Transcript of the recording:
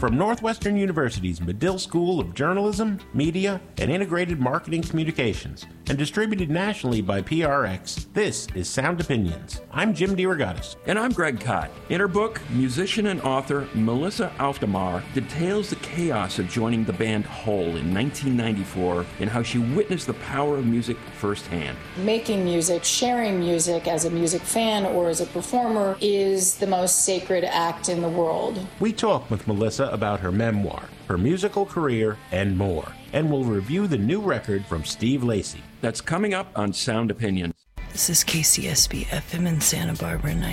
From Northwestern University's Medill School of Journalism, Media, and Integrated Marketing Communications, and distributed nationally by PRX, this is Sound Opinions. I'm Jim DeRogatis. And I'm Greg Kot. In her book, musician and author Melissa Alftamar details the chaos of joining the band Hole in 1994 and how she witnessed the power of music firsthand. Making music, sharing music as a music fan or as a performer is the most sacred act in the world. We talk with Melissa about her memoir, her musical career, and more. And we'll review the new record from Steve Lacy. That's coming up on Sound Opinions. This is KCSB FM in Santa Barbara,